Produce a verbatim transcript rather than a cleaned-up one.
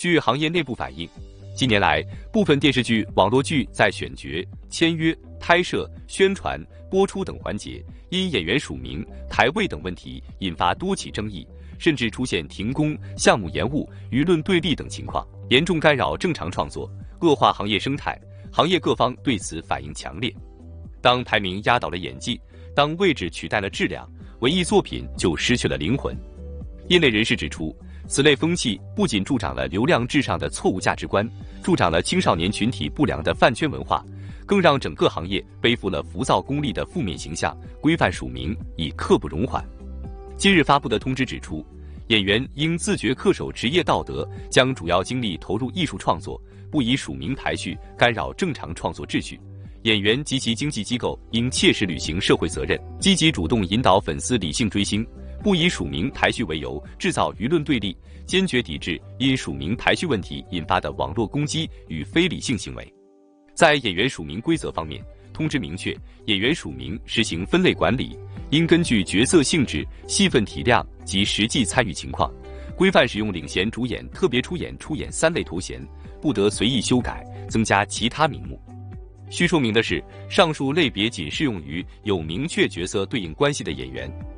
据行业内部反映，近年来，部分电视剧、网络剧在选角、签约、拍摄、宣传、播出等环节，因演员署名、台位等问题引发多起争议，甚至出现停工、项目延误、舆论对立等情况，严重干扰正常创作，恶化行业生态。行业各方对此反应强烈。当排名压倒了演技，当位置取代了质量，文艺作品就失去了灵魂。业内人士指出，此类风气不仅助长了流量至上的错误价值观，助长了青少年群体不良的饭圈文化，更让整个行业背负了浮躁功利的负面形象。规范署名已刻不容缓。今日发布的通知指出，演员应自觉恪守职业道德，将主要精力投入艺术创作，不以署名排序干扰正常创作秩序。演员及其经纪机构应切实履行社会责任，积极主动引导粉丝理性追星，不以署名排序为由制造舆论对立，坚决抵制因署名排序问题引发的网络攻击与非理性行为。在演员署名规则方面，通知明确，演员署名实行分类管理，应根据角色性质、戏份体量及实际参与情况，规范使用领衔主演、特别出演、出演三类头衔，不得随意修改、增加其他名目。需说明的是，上述类别仅适用于有明确角色对应关系的演员。